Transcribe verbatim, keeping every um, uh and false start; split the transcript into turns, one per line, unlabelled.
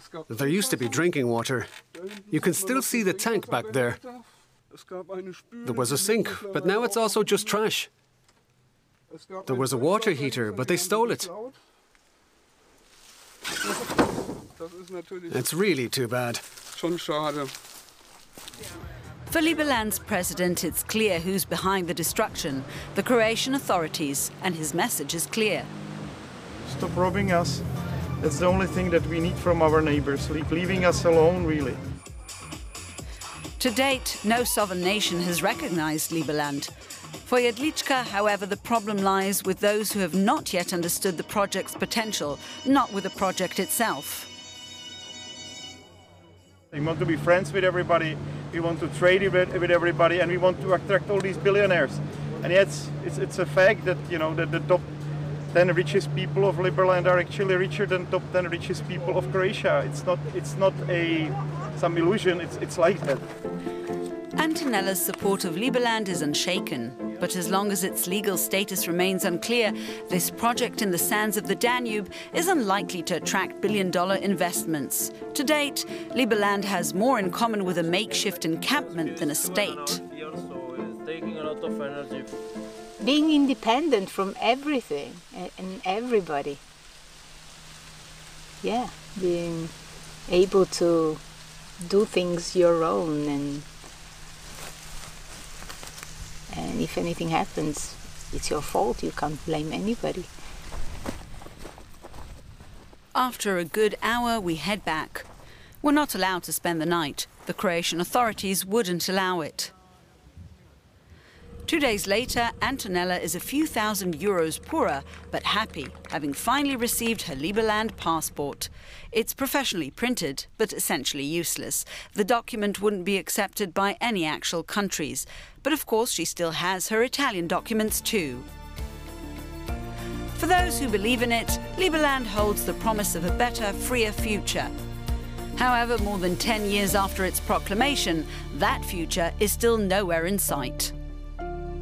There used to be drinking water. You can still see the tank back there. There was a sink, but now it's also just trash. There was a water heater, but they stole it. It's really too bad.
For
Liberland's president, it's clear who's behind the destruction, the Croatian authorities, and his message is clear.
Stop robbing us. That's the only thing that we need from our neighbors, leaving us alone, really.
To date, no sovereign nation has recognized Liberland. For Jedlička, however, the problem lies with those who have not yet understood the project's potential, not with the project itself.
We want to be friends with everybody, we want to trade with, with everybody, and we want to attract all these billionaires. And yet, it's, it's a fact that, you know, that the top ten richest people of Liberland are actually richer than top ten richest people of Croatia. It's not, it's not a, some illusion, it's, it's like that.
Antonella's support of Liberland is unshaken, but as long as its legal status remains unclear, this project in the sands of the Danube is unlikely to attract billion-dollar investments. To date, Liberland has more in common with a makeshift encampment than a state.
Being independent from everything and everybody. Yeah, being able to do things your own, and and if anything happens, it's your fault. You can't blame anybody.
After a good hour, we head back. We're not allowed to spend the night. The Croatian authorities wouldn't allow it. Two days later, Antonella is a few thousand euros poorer, but happy, having finally received her Liberland passport. It's professionally printed, but essentially useless. The document wouldn't be accepted by any actual countries. But of course, she still has her Italian documents too. For those who believe in it, Liberland holds the promise of a better, freer future. However, more than ten years after its proclamation, that future is still nowhere in sight.